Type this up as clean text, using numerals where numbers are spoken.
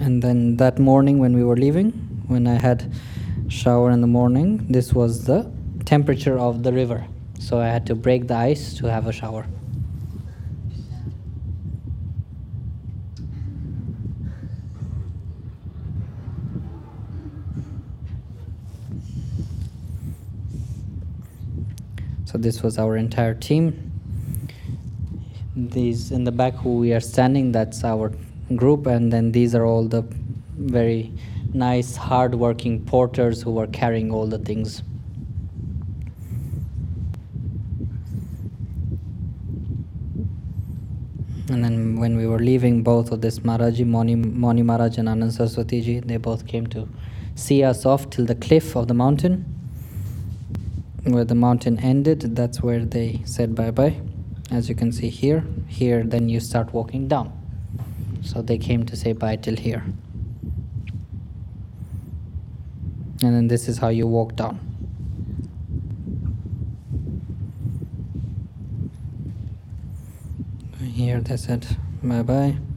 And then that morning when we were leaving, when I had shower in the morning, this was the temperature of the river. So I had to break the ice to have a shower. So this was our entire team. These in the back who we are standing, that's our group, and then these are all the very nice hard-working porters who were carrying all the things. And then when we were leaving, both of this Maharaji, Moni Maharaj and Anand Saraswati ji, they both came to see us off till the cliff of the mountain. Where the mountain ended, that's where they said bye-bye. As you can see here, then you start walking down. So they came to say bye till here. And then this is how you walk down. Here they said bye-bye.